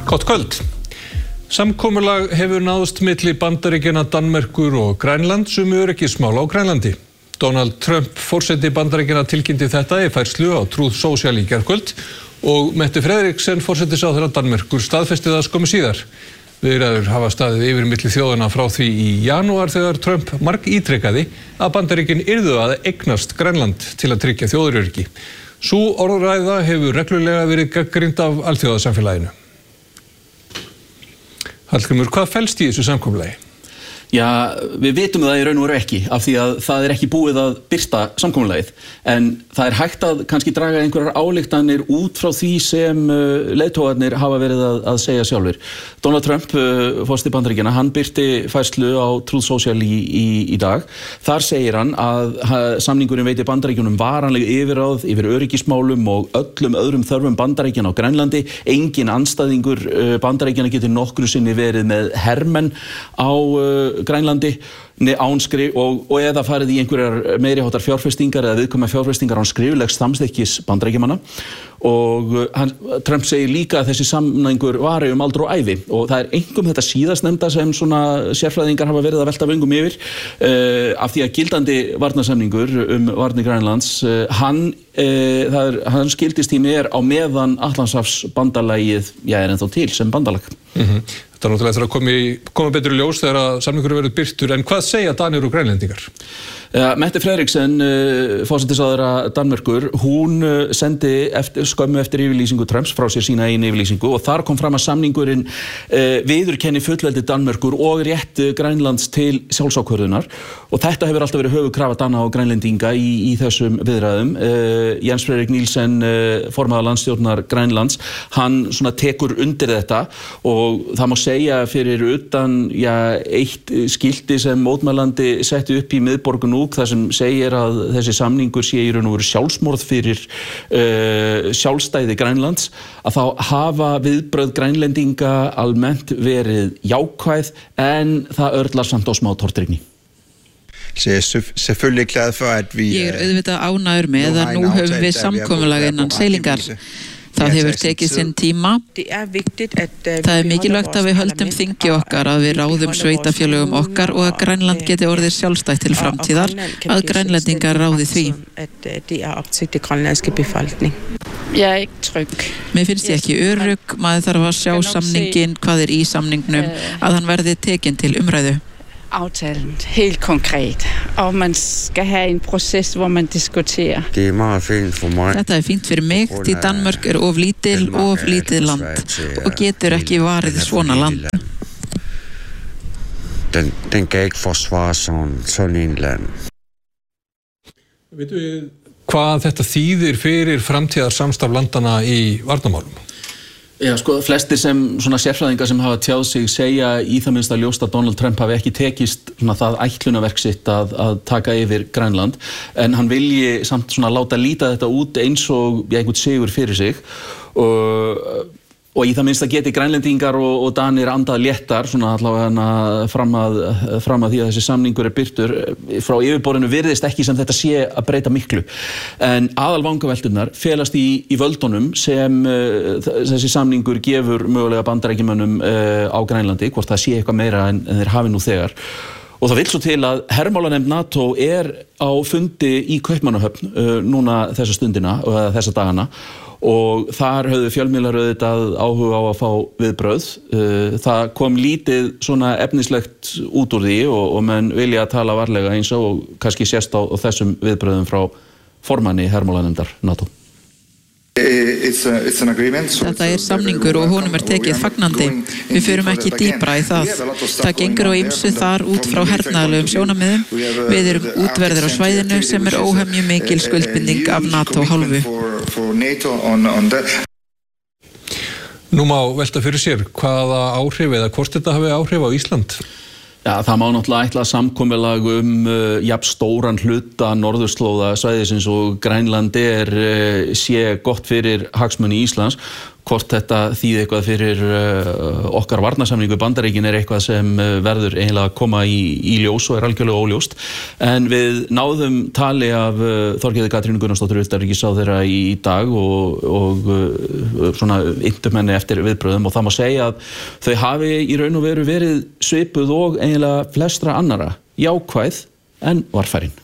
Gott kvöld. Samkomulag hefur náðst milli Bandaríkjanna, Danmerkur og Grænlands öryggismál á Grænlandi. Donald Trump forseti Bandaríkjanna tilkynnti þetta í færslu á Truth Social í gærkvöld og Mette Frederiksen forsætisráðherra Danmerkur staðfesti það skömmu síðar. Viðræður hafa staðið yfir milli þjóðanna frá því í janúar þegar Trump margítrekaði að Bandaríkin yrðu að eignast Grænland til að tryggja þjóðaröryggi. Sú orðræða hefur reglulega verið gagnrýnd af alþjóðasamfélaginu. Hallgrímur, hvað felst í þessu samkomulagi? Já, við vitum það í raun og veru ekki af því að það ekki búið að birta samkomulagið en það hægt að kannski draga einhverjar ályktanir út frá því sem leiðtogarnir hafa verið að segja sjálfur. Donald Trump, forseti Bandaríkjanna, hann birti færslu á Truth Social í dag. Þar segir hann að samningurinn veiti Bandaríkjunum varanleg yfirráð yfir öryggismálum og öllum öðrum þörfum Bandaríkjanna á Grænlandi. Engin andstæðingur Bandaríkjanna getur nokkru sinni verið með hermenn á Grænlandi ánskri og eða farið í einhverjar meiriháttar fjárfestingar eða viðkvæmar fjárfestingar án skriflegs samþykkis Bandaríkjamanna og Trump segir líka að þessi samningur vari aldur og ævi og það einkum þetta síðastnefnda sem svona sérfræðingar hafa verið að velta vöngum yfir af því að gildandi varnarsamningur varnir Grænlands hans gildistími á meðan Atlantshafsbandalagið ennþá til sem bandalag. Þetta náttúrulega eftir að koma betur í ljós þegar að samningurinn verður birtur, en hvað segja Danir og Grænlendingar? Mette Frederiksen, forsætisráðherra Danmerkur, hún sendi skömmu eftir yfirlýsingu Trumps frá sér sína eigin yfirlýsingu og þar kom fram að samningurinn viðurkenni fullveldi Danmerkur og rétt Grænlands til sjálfsákvörðunar og þetta hefur alltaf verið höfuðkrafa Dana og Grænlendinga í þessum viðræðum. Jens Frederik Nielsen, formaður landsstjórnar Grænlands, hann svona tekur undir þetta og það má segja fyrir utan eitt skilti sem mótmælandi setti upp í miðborg Nuuk þar sem segir að þessi samningur sé í raun og veru sjálfsmorð fyrir sjálfstæði Grænlands að þá hafa viðbrögð Grænlendinga almennt verið jákvæð en það örlar samt á smá tortryggni. Ég auðvitað ánægður með að nú höfum við samkomulag innan seilingar. Það hefur tekið sinn tíma. Það mikilvægt að við höldum þingi okkar, að við ráðum sveitafélögum okkar og að Grænland geti orðið sjálfstætt til framtíðar, að Grænlendingar ráði því. Mér finnst ég ekki örugg, maður þarf að sjá samningin, hvað í samningnum, að hann verði tekinn til umræðu. Aftalen helt konkret, og man skal have en proces, hvor man diskuterer. Þetta fínt fyrir mig, því Danmörk of lítið land og getur ekki varið svona land. Den kan ikke forsvare sådan en land. Veitum við hvað þetta þýðir fyrir framtíðar samstarf landana í varnarmálum? Já, flestir sem svona sérfræðingar sem hafa tjáð sig segja í það minnsta ljóst að Donald Trump hafi ekki tekist svona það ætlunarverk sitt að taka yfir Grænland en hann vilji samt svona láta líta þetta út eins og einhvern sigur fyrir sig og í það minnsta geti Grænlendingar og Danir andað léttar svona allavega fram að því að þessi samningur birtur frá yfirborðinu virðist ekki sem þetta sé að breyta miklu en aðalvangavelturnar felast í völdunum sem þessi samningur gefur mögulega Bandaríkjamönnum á Grænlandi, hvort það sé eitthvað meira en þeir hafi nú þegar og það vill svo til að hermálanefnd NATO á fundi í Kaupmannahöfn núna þessa stundina og þessa dagana og þar höfðu fjölmiðlar auðvitað áhuga á að fá viðbrögð. Það kom lítið svona efnislegt út úr því og menn vilja að tala varlega eins og kannski sést á þessum viðbrögðum frá formanni hermálanefndar NATO. Þetta samningur og honum tekið fagnandi. Við förum ekki dýpra í það. Það gengur á ýmsu þar út frá hernaðarlegum sjónarmiðum. Við erum útverðir á svæðinu sem óhemju mikil skuldbinding af NATO hálfu. Nú má velta fyrir sér hvaða áhrif eða hvort þetta hafi áhrif á Ísland? Já, það má náttúrulega ætla samkomulag jafn stóran hluta norðurslóða svæðisins og Grænland sé gott fyrir hagsmuni Íslands hvort þetta þýði eitthvað fyrir okkar varnarsamningu Bandaríkin eitthvað sem verður eiginlega að koma í ljós og algjörlega óljóst. En við náðum tali af Þorgerði Katrínu Gunnarsdóttur utanríkisráðherra í dag og svona inntumenni eftir viðbrögðum, og það má segja að þau hafi í raun og veru verið svipuð og eiginlega flestra annara, jákvæð en varfærin.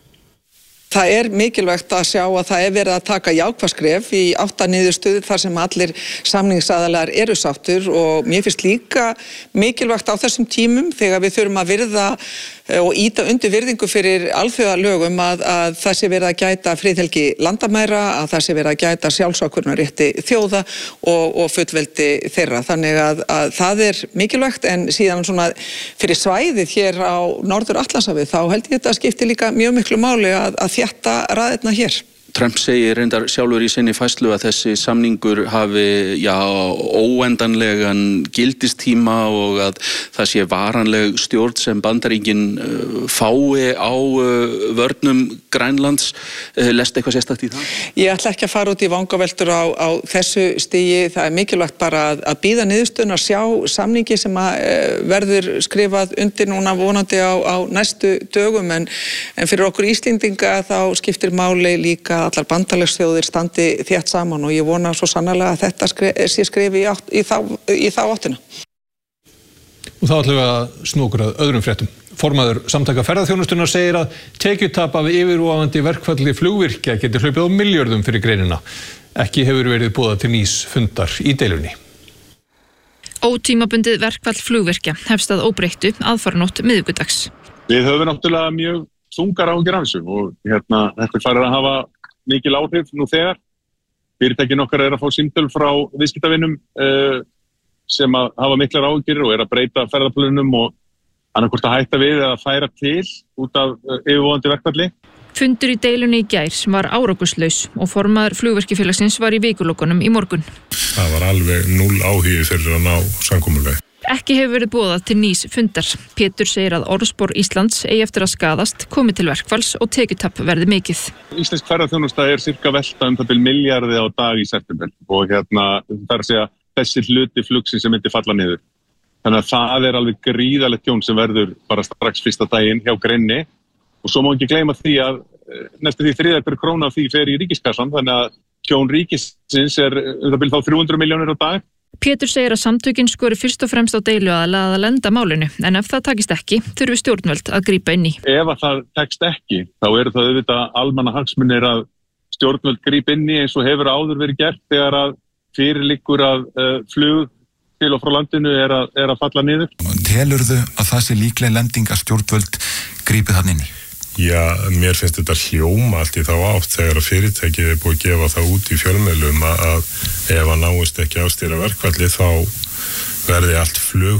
Það mikilvægt að sjá að það verið að taka jákvæðskref í niðurstöðu þar sem allir samningsaðilar eru sáttir, og mér finnst líka mikilvægt á þessum tímum þegar við þurfum að virða og ýta undir virðingu fyrir alþjóðalögum að það sé verið að gæta friðhelgi landamæra, að það sé verið að gæta sjálfsákvörðunarrétti þjóða og fullveldi þeirra. Þannig að það mikilvægt, en síðan svona fyrir svæðið hér á Norður-Atlantshafi þá held ég þetta skiptir líka mjög miklu máli að þétta raðirnar hér. Trump segir reyndar sjálfur í sinni færslu að þessi samningur hafi óendanlegan gildistíma og að það sé varanleg stjórn sem Bandaríkin fái á vörnum Grænlands. Lestu eitthvað sérstakt í það? Ég ætla ekki að fara út í vangaveltur á þessu stigi. Það mikilvægt bara að bíða niðurstöðuna, sjá samningi sem verður skrifað undir núna vonandi á næstu dögum, en fyrir okkur Íslendinga þá skiptir máli líka allar bandalagsþjóðir standi þétt saman, og ég vona svo sannarlega að þetta sé skrifi í þá áttina. Og þá ætlum við að snúa okkur að öðrum fréttum. Formaður Samtaka ferðaþjónustunnar segir að tekjutap af yfirvofandi verkfalli flugvirkja geti hlaupið á milljörðum fyrir greinina. Ekki hefur verið boðað til nýs fundar í deilunni. Ótímabundið verkfall flugvirkja hefst að óbreyttu aðfaranótt miðvikudags. Við höfum náttúrulega mjög þungar áhyggjur af þessu, og þetta farið að hafa mikil áhrif nú þegar. Fyrirtækin okkar að fá símtöl frá viðskiptavinum sem að hafa miklar áhyggjur og að breyta ferðaplönum og annarkvort að hætta við eða færa til út af yfirvofandi verkfalli. Fundur í deilunni í gær var árangurslaus og formaður flugvirkjafélagsins var í vikulokunum í morgun. Það var alveg 0 áhugi fyrir að ná samkomulagi. Ekki hefur verið boðað til nýs fundar. Pétur segir að orðspor Íslands eigi eftir að skaðast, komi til verkfalls og tekjutap verði mikið. Íslensk ferðaþjónusta cirka velta það bil milljarði á dag í september, og það að segja þessi hluti flugsins sem myndi falla niður. Þannig að það alveg gríðalegt tjón sem verður bara strax fyrsta daginn hjá greinni, og svo má ekki gleyma því að næstu því 3 króna af því fer í ríkiskassan, þannig að tjón ríkisins það bil þá 300 milljónir á dag. Pétur segir að samtökin skori fyrst og fremst á deiluaðila að lenda málinu, en ef það takist ekki, þurfi stjórnvöld að grípa inn í. Ef það tekst ekki, þá það auðvitað almannahagsmunir að stjórnvöld grípa inn í, eins og hefur áður verið gert þegar að fyrirliggur að flug til og frá landinu að falla niður. Telurðu að það sé líkleg lending að stjórnvöld grípi þann inn í? Já, mér finnst þetta hljóma allt í þá átt þegar að fyrirtækið búið að gefa það út í fjölmiðlum að ef náist ekki ástýra verkfalli þá verði allt flug